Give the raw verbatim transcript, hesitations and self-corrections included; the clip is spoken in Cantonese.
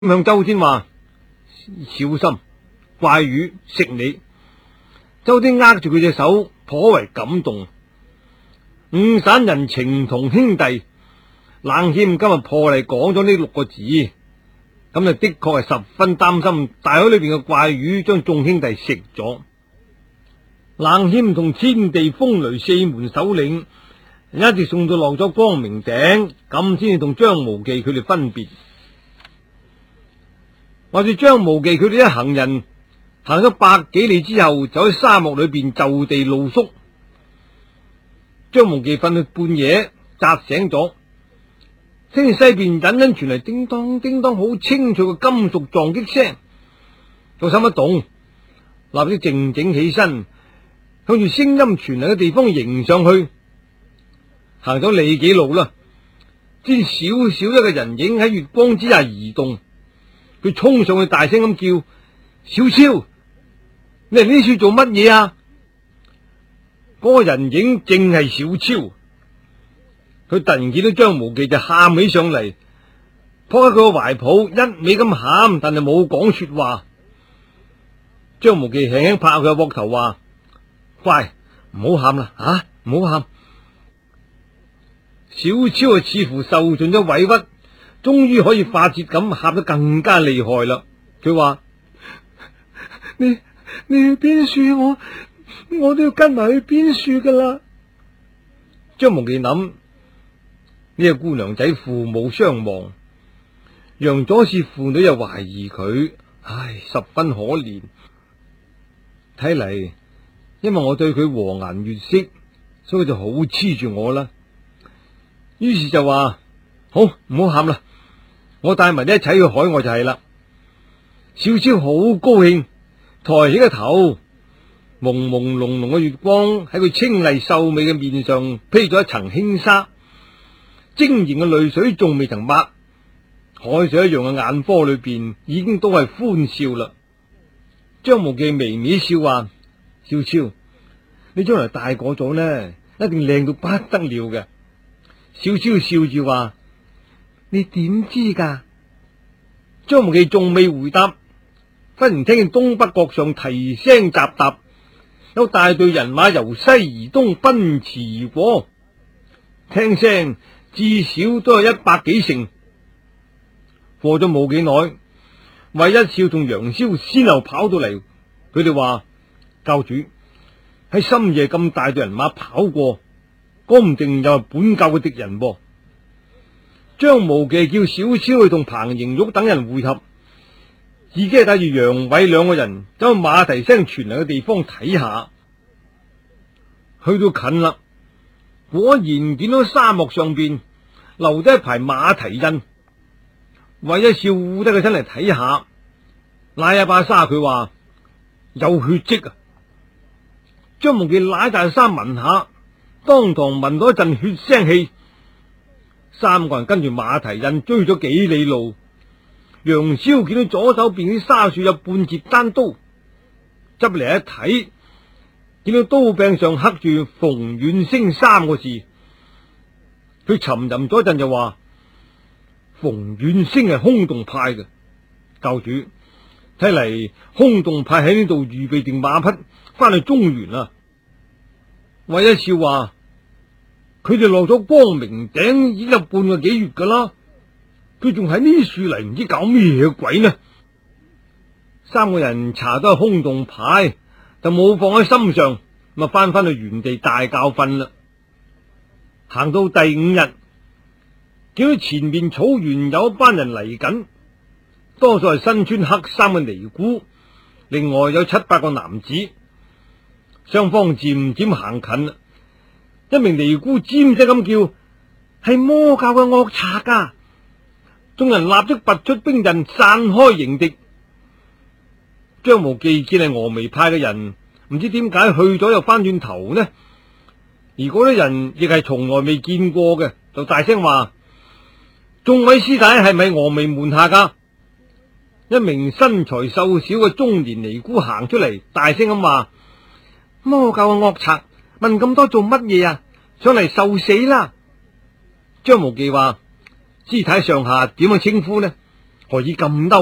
向周天話：小心，怪魚食你。周天握住佢隻手，頗為感動。五省人情同兄弟，冷謙今日破例講咗呢六個字，咁就的確係十分擔心大海裏邊嘅怪魚將眾兄弟食咗。冷謙同天地風雷四門首領一直送到落咗光明頂，咁先至同張無忌佢哋分別。話說張無忌佢哋一行人行咗百幾里之後，就喺沙漠裏邊就地露宿。張無忌瞓到半夜，扎醒咗，聽見西邊隱隱傳嚟叮當叮當好清脆嘅金屬撞擊聲，個心一動，立即靜靜起身，向住聲音傳嚟嘅地方迎上去。行咗里幾路啦，見少少一個人影喺月光之下移動。佢衝上去大聲咁叫：小超，你嚟呢處做乜嘢啊？嗰個人影正係小超，佢突然見到張無忌就喊起上嚟，撲喺佢個懷抱，一味咁喊，但係冇講說話。張無忌輕輕拍佢個膊頭話：乖，唔好喊啦，啊，唔好喊。小超啊，似乎受盡咗委屈，終於可以發洩咁喊得更加厲害啦！佢話：你你去邊處，我我都要跟埋去邊處噶啦。張無忌諗，呢個姑娘仔父母雙亡，楊左氏父女又懷疑佢，唉，十分可憐。睇嚟，因為我對佢和顏悅色，所以就好黐住我啦。於是就話：好，唔好喊啦，我帶埋你一齊去海外就係啦。小超好高興，抬起個頭，朦朦朧朧嘅月光喺佢清麗秀美嘅面上披咗一層輕紗，晶瑩嘅淚水仲未曾抹，海水一樣嘅眼波裏邊已經都係歡笑啦。張無忌微微笑話：小超，你將來大個咗呢，一定靚到不得了嘅。小超笑住話：你點知噶？張無忌仲未回答，忽然聽見東北角上蹄聲雜踏，有大隊人馬由西而東奔馳而過，聽聲至少都有一百幾乘。過咗冇幾耐，韋一少同楊逍先後跑到嚟，佢哋話：教主，喺深夜咁大隊人馬跑過，講唔定又係本教嘅敵人噃。張無忌叫小超去同彭盈玉等人會合，自己係帶住楊偉兩個人走去馬蹄聲傳嚟嘅地方睇下。去到近啦，果然見到沙漠上邊留低一排馬蹄印。韋一少護得佢身嚟睇下，拉一把沙，佢話：有血跡啊！張無忌拉大沙聞下，當堂聞到一陣血腥氣。三個人跟住馬蹄印追咗幾里路，楊逍見到左手邊啲沙樹有半截單刀，執嚟一睇，見到刀柄上刻住馮遠征三個字。佢沉吟咗一陣就話：馮遠征係空洞派嘅，教主，睇嚟空洞派喺呢度預備定馬匹翻去中原啦。韋一笑話：佢哋落咗光明頂已經有半個幾月噶啦，佢仲喺呢處嚟，唔知搞咩嘢鬼呢？三個人查都係空洞派，就冇放喺心上，咪翻翻去原地大覺瞓啦。行到第五日，見到前面草原有一班人嚟緊，多數係身穿黑衫嘅尼姑，另外有七八個男子。雙方漸漸行近啦，一名尼姑尖聲咁叫：係魔教嘅惡賊噶！眾人立即拔出兵刃，散開迎敵。張無忌見係峨眉派嘅人，唔知點解去咗又翻轉頭呢？而嗰啲人亦係從來未見過嘅，就大聲話：眾位師弟係咪峨眉門下噶？一名身材瘦小嘅中年尼姑行出嚟，大聲咁話：魔教嘅惡賊，問咁多做乜嘢啊？上嚟受死啦！張無忌話：師太上下點樣稱呼呢？ 何以咁嬲？